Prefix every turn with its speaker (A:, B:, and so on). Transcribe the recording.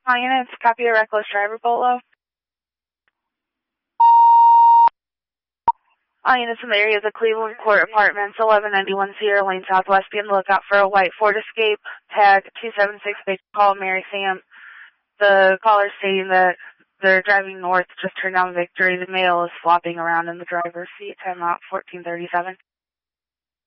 A: Hi, units. Copy a reckless driver, Bolo. All units in the area of the Cleveland Court Apartments, 1191 Sierra Lane Southwest. Be on the lookout for a white Ford Escape, tag 276, big call Mary Sam. The caller stating that they're driving north, just turned down Victory. The male is flopping around in the driver's seat. Time out 1437.